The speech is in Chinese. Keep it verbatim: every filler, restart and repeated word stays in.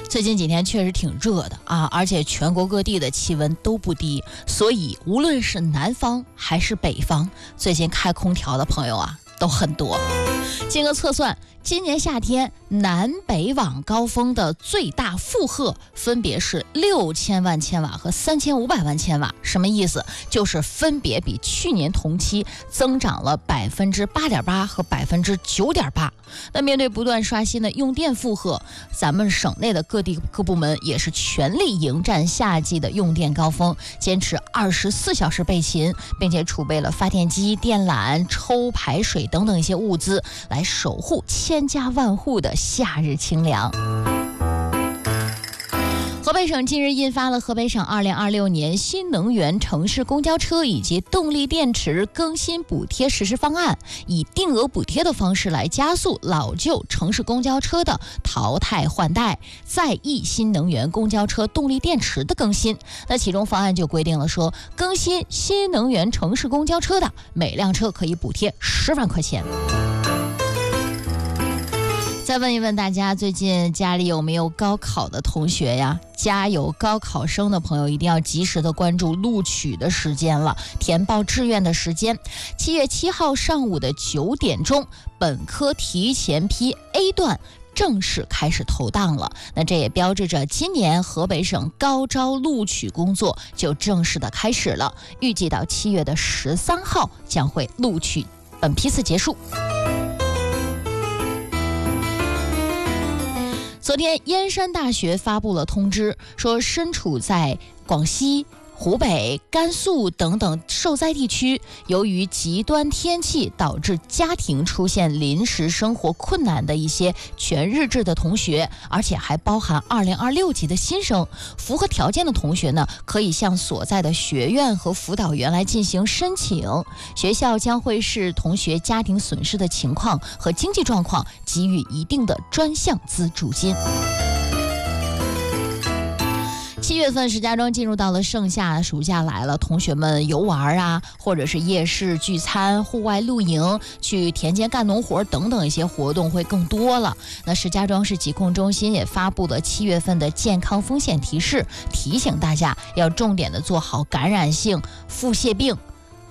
最近几天确实挺热的啊，而且全国各地的气温都不低，所以无论是南方还是北方，最近开空调的朋友啊都很多。经过测算，今年夏天南北网高峰的最大负荷分别是六千万千瓦和三千五百万千瓦。什么意思？就是分别比去年同期增长了百分之八点八和百分之九点八。那面对不断刷新的用电负荷，咱们省内的各地各部门也是全力迎战夏季的用电高峰，坚持二十四小时备勤，并且储备了发电机、电缆、抽排水等等一些物资，来守护千家万户的夏日清凉。河北省近日印发了《河北省二零二六年新能源城市公交车以及动力电池更新补贴实施方案》，以定额补贴的方式来加速老旧城市公交车的淘汰换代，在役新能源公交车动力电池的更新。那其中方案就规定了说，更新新能源城市公交车的每辆车可以补贴十万块钱。再问一问大家，最近家里有没有高考的同学呀？家有高考生的朋友一定要及时的关注录取的时间了，填报志愿的时间。七月七号上午的九点钟，本科提前批 A 段正式开始投档了。那这也标志着今年河北省高招录取工作就正式的开始了，预计到七月的十三号将会录取本批次结束。昨天，燕山大学发布了通知，说身处在广西、湖北、甘肃等等受灾地区，由于极端天气导致家庭出现临时生活困难的一些全日制的同学，而且还包含二零二六级的新生，符合条件的同学呢，可以向所在的学院和辅导员来进行申请。学校将会视同学家庭损失的情况和经济状况，给予一定的专项资助金。七月份，石家庄进入到了盛夏，暑假来了，同学们游玩啊，或者是夜市聚餐、户外露营、去田间干农活等等一些活动会更多了。那石家庄市疾控中心也发布了七月份的健康风险提示，提醒大家要重点的做好感染性腹泻病